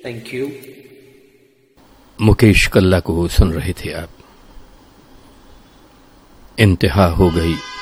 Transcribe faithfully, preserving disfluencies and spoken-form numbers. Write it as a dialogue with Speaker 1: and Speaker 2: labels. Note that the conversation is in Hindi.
Speaker 1: Thank you.
Speaker 2: मुकेश कल्ला को सुन रहे थे आप। इंतहा हो गई